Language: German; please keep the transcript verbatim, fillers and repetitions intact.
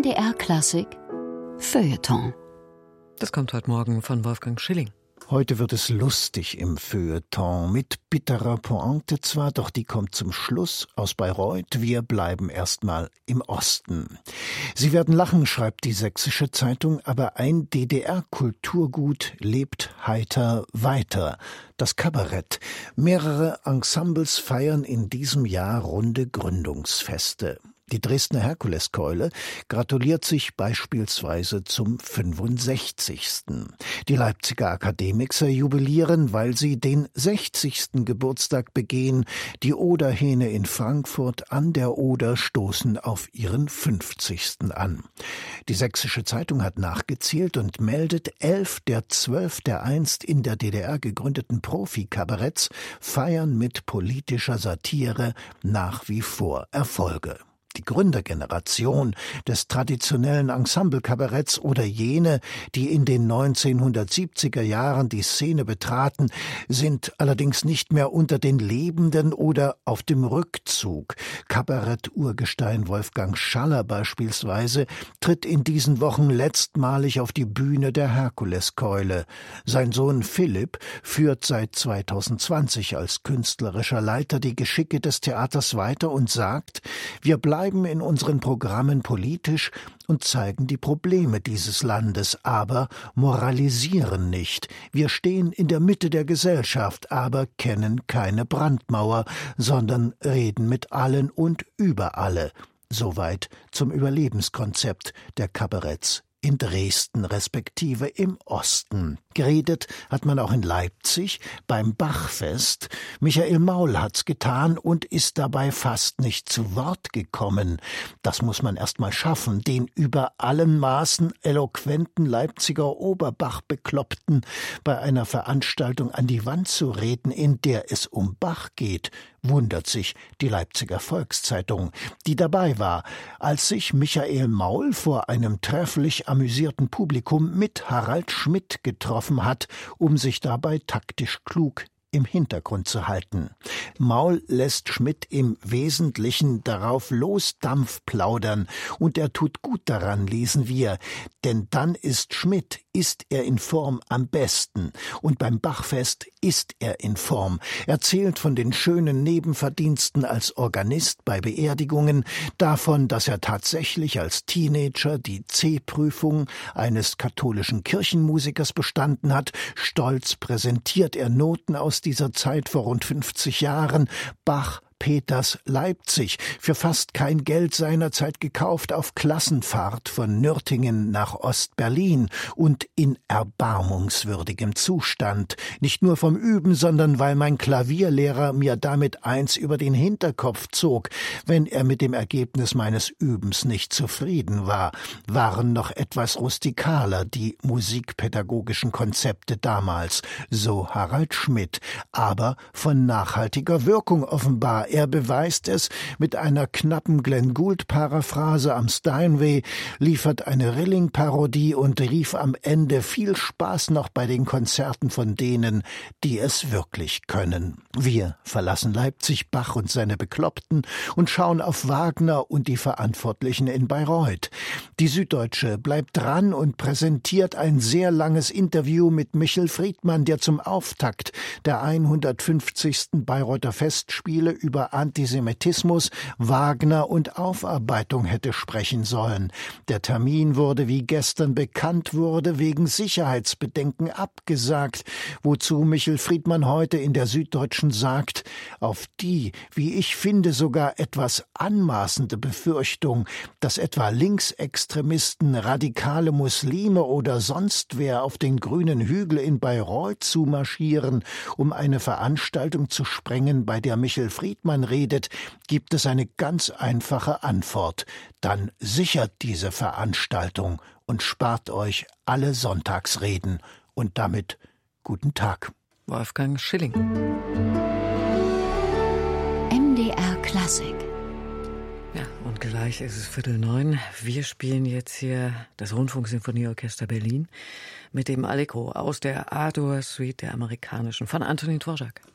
M D R Klassik Feuilleton. Das kommt heute Morgen von Wolfgang Schilling. Heute wird es lustig im Feuilleton, mit bitterer Pointe zwar, doch die kommt zum Schluss aus Bayreuth. Wir bleiben erstmal im Osten. Sie werden lachen, schreibt die Sächsische Zeitung, aber ein D D R-Kulturgut lebt heiter weiter. Das Kabarett. Mehrere Ensembles feiern in diesem Jahr runde Gründungsfeste. Die Dresdner Herkuleskeule gratuliert sich beispielsweise zum fünfundsechzigsten Die Leipziger Akademiker jubilieren, weil sie den sechzigsten Geburtstag begehen. Die Oderhähne in Frankfurt an der Oder stoßen auf ihren fünfzigsten an. Die Sächsische Zeitung hat nachgezählt und meldet, elf der zwölf der einst in der D D R gegründeten Profikabaretts feiern mit politischer Satire nach wie vor Erfolge. Die Gründergeneration des traditionellen Ensemble-Kabaretts oder jene, die in den neunzehnhundertsiebziger Jahren die Szene betraten, sind allerdings nicht mehr unter den Lebenden oder auf dem Rückzug. Kabarett-Urgestein Wolfgang Schaller beispielsweise tritt in diesen Wochen letztmalig auf die Bühne der Herkuleskeule. Sein Sohn Philipp führt seit zweitausendzwanzig als künstlerischer Leiter die Geschicke des Theaters weiter und sagt, wir bleiben bleiben in unseren Programmen politisch und zeigen die Probleme dieses Landes, aber moralisieren nicht. Wir stehen in der Mitte der Gesellschaft, aber kennen keine Brandmauer, sondern reden mit allen und über alle. Soweit zum Überlebenskonzept der Kabaretts in Dresden respektive im Osten. Geredet hat man auch in Leipzig beim Bachfest. Michael Maul hat's getan und ist dabei fast nicht zu Wort gekommen. Das muss man erst mal schaffen, den über allen Maßen eloquenten Leipziger Oberbach-Bekloppten bei einer Veranstaltung an die Wand zu reden, in der es um Bach geht, wundert sich die Leipziger Volkszeitung, die dabei war, als sich Michael Maul vor einem trefflich amüsierten Publikum mit Harald Schmidt getroffen hat, um sich dabei taktisch klug im Hintergrund zu halten. Maul lässt Schmidt im Wesentlichen darauf los Dampf plaudern, und er tut gut daran, lesen wir, denn dann ist Schmidt, ist er in Form am besten, und beim Bachfest ist er in Form. Er erzählt von den schönen Nebenverdiensten als Organist bei Beerdigungen, davon, dass er tatsächlich als Teenager die C-Prüfung eines katholischen Kirchenmusikers bestanden hat. Stolz präsentiert er Noten aus dieser Zeit vor rund fünfzig Jahren. Bach, Peters, Leipzig, für fast kein Geld seinerzeit gekauft, auf Klassenfahrt von Nürtingen nach Ost-Berlin und in erbarmungswürdigem Zustand. Nicht nur vom Üben, sondern weil mein Klavierlehrer mir damit eins über den Hinterkopf zog, wenn er mit dem Ergebnis meines Übens nicht zufrieden war, waren noch etwas rustikaler die musikpädagogischen Konzepte damals, so Harald Schmidt, aber von nachhaltiger Wirkung offenbar. Er beweist es mit einer knappen Glenn Gould-Paraphrase am Steinway, liefert eine Rilling-Parodie und rief am Ende viel Spaß noch bei den Konzerten von denen, die es wirklich können. Wir verlassen Leipzig, Bach und seine Bekloppten und schauen auf Wagner und die Verantwortlichen in Bayreuth. Die Süddeutsche bleibt dran und präsentiert ein sehr langes Interview mit Michel Friedmann, der zum Auftakt der hundertfünfzigsten Bayreuther Festspiele über Antisemitismus, Wagner und Aufarbeitung hätte sprechen sollen. Der Termin wurde, wie gestern bekannt wurde, wegen Sicherheitsbedenken abgesagt, wozu Michel Friedmann heute in der Süddeutschen sagt, auf die, wie ich finde, sogar etwas anmaßende Befürchtung, dass etwa Linksextremisten, radikale Muslime oder sonst wer auf den grünen Hügel in Bayreuth zumarschieren, um eine Veranstaltung zu sprengen, bei der Michel Friedmann redet, gibt es eine ganz einfache Antwort. Dann sichert diese Veranstaltung und spart euch alle Sonntagsreden. Und damit guten Tag. Wolfgang Schilling. M D R Klassik. Ja, und gleich ist es Viertel neun. Wir spielen jetzt hier das Rundfunksinfonieorchester Berlin mit dem Allegro aus der A-Dur-Suite der amerikanischen von Antonin Dvorak.